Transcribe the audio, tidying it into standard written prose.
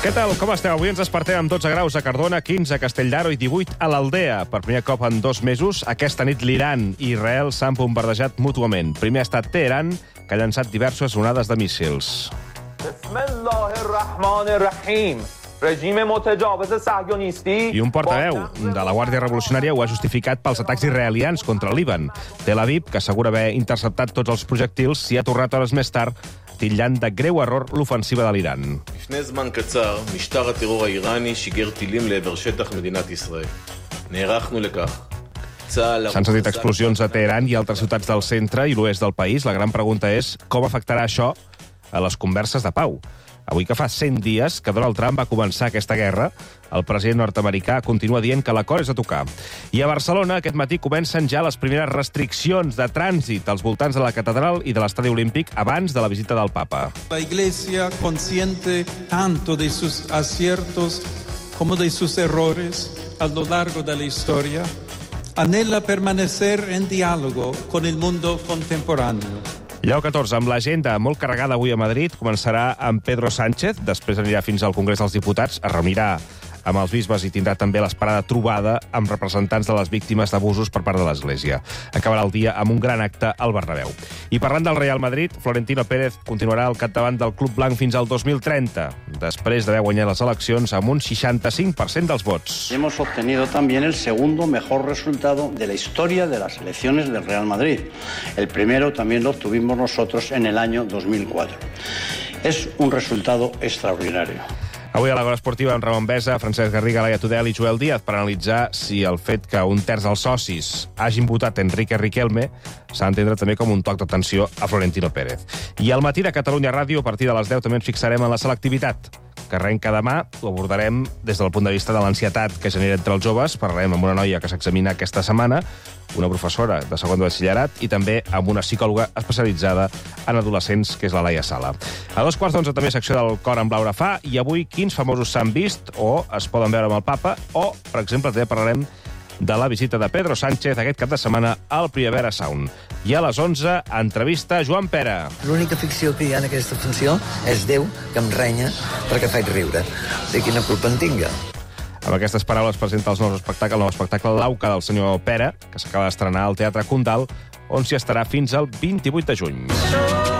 Què tal? Com esteu? Avui ens despertem amb 12 graus a Cardona, 15 a Castelldaro i 18 a l'Aldea. Per primer cop en 2 mesos, aquesta nit l'Iran i Israel s'han bombardejat mútuament. Primer ha estat Teheran, que ha llançat diverses onades de míssils. I un portaveu de la Guàrdia Revolucionària ho ha justificat pels atacs israelians contra el Líban. Tel Aviv, que assegura haver interceptat tots els projectils, s'hi ha tornat hores més tard, titllant de greu error l'ofensiva de l'Iran. לפני זמן קצר, משטר הטרור האיראני שיגר טילים לעבר שטח מדינת ישראל. נערכנו לכך. S'han sentit explosions a Teheran i altres ciutats del centre i l'oest del país. La gran pregunta és com afectarà això a les converses de pau. Avui que fa 100 dies que Donald Trump va començar aquesta guerra, el president nord-americà continua dient que l'acord és a tocar. I a Barcelona, aquest matí, comencen ja les primeres restriccions de trànsit als voltants de la catedral i de l'estadi olímpic abans de la visita del papa. La Iglesia, consciente tanto de sus aciertos como de sus errores a lo largo de la historia, anhela permanecer en diálogo con el mundo contemporáneo. Lleó 14, amb l'agenda molt carregada avui a Madrid, començarà amb Pedro Sánchez, després anirà fins al Congrés dels Diputats, es reunirà amb els bisbes i tindrà també l'esperada trobada amb representants de les víctimes d'abusos per part de l'Església. Acabarà el dia amb un gran acte al Bernabéu. I parlant del Real Madrid, Florentino Pérez continuarà al capdavant del club blanc fins al 2030, després d'haver guanyat les eleccions amb un 65% dels vots. Hemos obtenido también el segundo mejor resultado de la historia de las elecciones del Real Madrid. El primero también lo obtuvimos nosotros en el año 2004. Es un resultado extraordinario. Avui a l'Agora Esportiva amb Ramon Besa, Francesc Garriga, Laia Tudel i Joel Díaz per analitzar si el fet que un terç dels socis hagin votat Enrique Riquelme s'ha d'entendre també com un toc d'atenció a Florentino Pérez. I al matí de Catalunya Ràdio, a partir de les 10, també ens fixarem en la selectivitat, que arrenca demà. Ho abordarem des del punt de vista de l'ansietat que genera entre els joves. Parlarem amb una noia que s'examina aquesta setmana, una professora de segon de batxillerat i també amb una psicòloga especialitzada en adolescents, que és la Laia Sala. A 2:15 també secció del Cor amb Laura Fa, i avui quins famosos s'han vist o es poden veure amb el papa, o, per exemple, també parlarem de la visita de Pedro Sánchez aquest cap de setmana al Primavera Sound. I a les 11, entrevista a Joan Pera. L'única ficció que hi ha en aquesta funció és Déu que em renya perquè faig riure. De quina culpa en tinga? Amb aquestes paraules presenta el nou espectacle L'Auca del senyor Pera, que s'acaba d'estrenar al Teatre Condal, on s'hi estarà fins al 28 de juny.